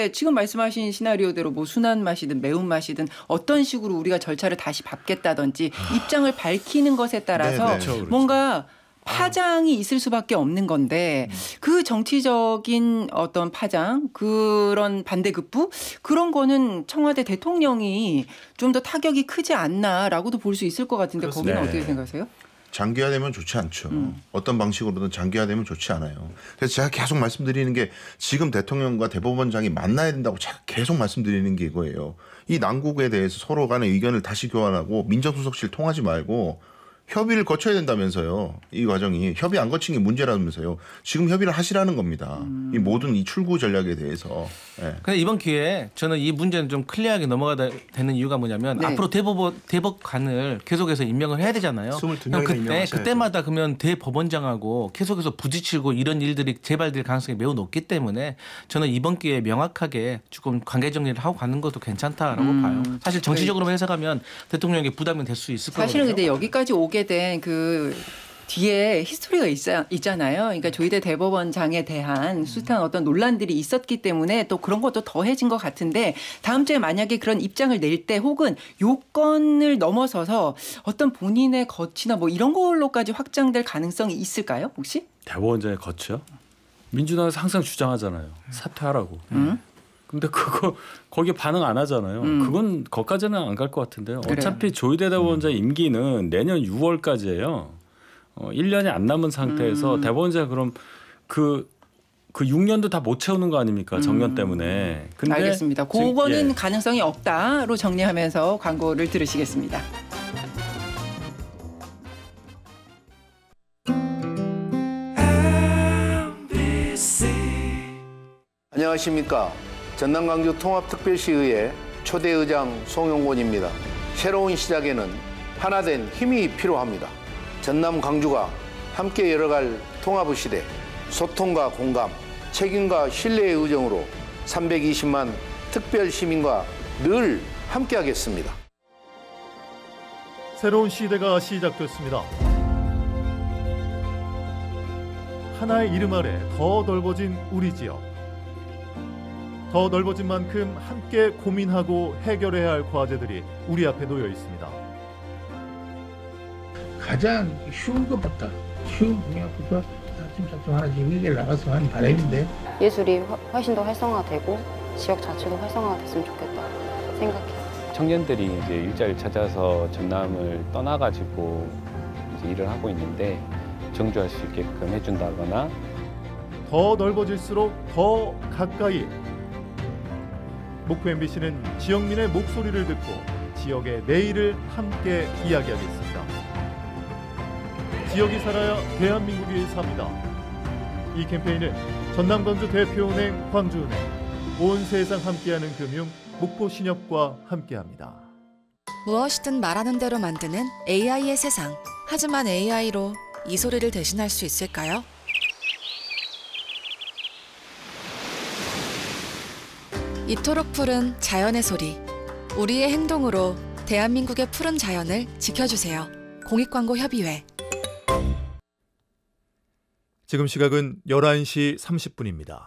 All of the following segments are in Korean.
근데 지금 말씀하신 시나리오대로 뭐 순한 맛이든 매운 맛이든 어떤 식으로 우리가 절차를 다시 밟겠다든지 입장을 밝히는 것에 따라서 그렇죠. 뭔가 파장이 있을 수밖에 없는 건데 그 정치적인 어떤 파장, 그런 반대급부 그런 거는 청와대 대통령이 좀 더 타격이 크지 않나라고도 볼 수 있을 것 같은데 그렇습니다. 거기는 어떻게 생각하세요? 장기화되면 좋지 않죠. 어떤 방식으로든 장기화되면 좋지 않아요. 그래서 제가 계속 말씀드리는 게 지금 대통령과 대법원장이 만나야 된다고 계속 말씀드리는 게 이거예요. 이 난국에 대해서 서로 간의 의견을 다시 교환하고 민정수석실 통하지 말고 협의를 거쳐야 된다면서요. 이 과정이 협의 안 거친 게 문제라면서요. 지금 협의를 하시라는 겁니다. 이 모든 이 출구 전략에 대해서. 네. 근데 이번 기회에 저는 이 문제는 좀 클리어하게 넘어가야 되는 이유가 뭐냐면 네. 앞으로 대법관을 계속해서 임명을 해야 되잖아요. 22명이나 그때마다 그러면 대법원장하고 계속해서 부딪히고 이런 일들이 재발될 가능성이 매우 높기 때문에 저는 이번 기회에 명확하게 조금 관계 정리를 하고 가는 것도 괜찮다라고 봐요. 사실 정치적으로 해석하면 대통령에게 부담이 될 수 있을 거거든요. 사실은 근데 여기까지 오게 된 그 뒤에 히스토리가 있잖아요. 그러니까 조희대 대법원장에 대한 숱한 어떤 논란들이 있었기 때문에 또 그런 것도 더해진 것 같은데 다음 주에 만약에 그런 입장을 낼 때 혹은 요건을 넘어서서 어떤 본인의 거취나 뭐 이런 걸로까지 확장될 가능성이 있을까요? 혹시? 대법원장의 거취요? 민주당에서 항상 주장하잖아요. 사퇴하라고. 근데 그거 거기에 반응 안 하잖아요. 그건 거기까지는 안 갈 것 같은데요. 그래요. 어차피 조희대 대법원장 임기는 내년 6월까지예요. 1년이 안 남은 상태에서 대법원장 그럼 그 6년도 다 못 채우는 거 아닙니까? 정년 때문에. 근데 알겠습니다. 그거는 가능성이 없다로 정리하면서 광고를 들으시겠습니다. 안녕하십니까. 전남 광주 통합특별시의회 초대의장 송영곤입니다. 새로운 시작에는 하나된 힘이 필요합니다. 전남 광주가 함께 열어갈 통합의 시대, 소통과 공감, 책임과 신뢰의 의정으로 320만 특별 시민과 늘 함께하겠습니다. 새로운 시대가 시작됐습니다. 하나의 이름 아래 더 넓어진 우리 지역. 더 넓어진 만큼 함께 고민하고 해결해야 할 과제들이 우리 앞에 놓여 있습니다. 가장 쉬운 것부터 쉬운 분야부터 차츰차츰 하나씩 해결 나갔으면 하는 바람인데 예술이 훨씬 더 활성화되고 지역 자체도 활성화가 됐으면 좋겠다 생각해요. 청년들이 이제 일자리를 찾아서 전남을 떠나가지고 이제 일을 하고 있는데 정주할 수 있게끔 해준다거나 더 넓어질수록 더 가까이. 목포 MBC는 지역민의 목소리를 듣고 지역의 내일을 함께 이야기하겠습니다. 지역이 살아야 대한민국이 삽니다. 이 캠페인은 전남광주 대표은행 광주은행, 온 세상 함께하는 금융 목포신협과 함께합니다. 무엇이든 말하는 대로 만드는 AI의 세상. 하지만 AI로 이 소리를 대신할 수 있을까요? 이토록 푸른 자연의 소리. 우리의 행동으로 대한민국의 푸른 자연을 지켜주세요. 공익광고협의회. 지금 시각은 11시 30분입니다.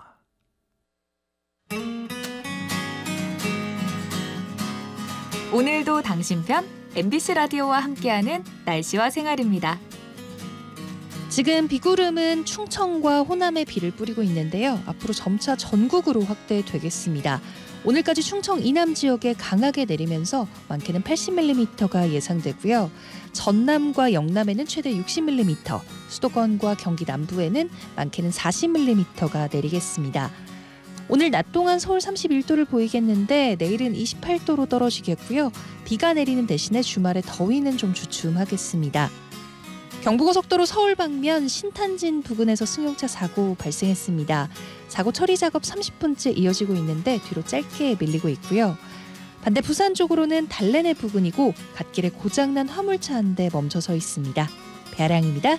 오늘도 당신 편 MBC 라디오와 함께하는 날씨와 생활입니다. 지금 비구름은 충청과 호남에 비를 뿌리고 있는데요. 앞으로 점차 전국으로 확대되겠습니다. 오늘까지 충청 이남 지역에 강하게 내리면서 많게는 80mm가 예상되고요. 전남과 영남에는 최대 60mm, 수도권과 경기 남부에는 많게는 40mm가 내리겠습니다. 오늘 낮 동안 서울 31도를 보이겠는데 내일은 28도로 떨어지겠고요. 비가 내리는 대신에 주말에 더위는 좀 주춤하겠습니다. 경부고속도로 서울 방면 신탄진 부근에서 승용차 사고 발생했습니다. 사고 처리 작업 30분째 이어지고 있는데 뒤로 짧게 밀리고 있고요. 반대 부산 쪽으로는 달래내 부근이고 갓길에 고장난 화물차 한 대 멈춰서 있습니다. 배아량입니다.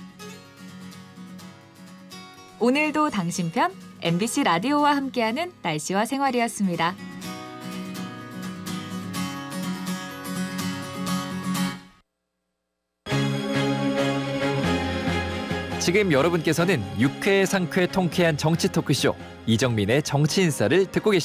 오늘도 당신 편 MBC 라디오와 함께하는 날씨와 생활이었습니다. 지금 여러분께서는 유쾌 상쾌 통쾌한 정치 토크쇼 이정민의 정치인싸를 듣고 계십니다.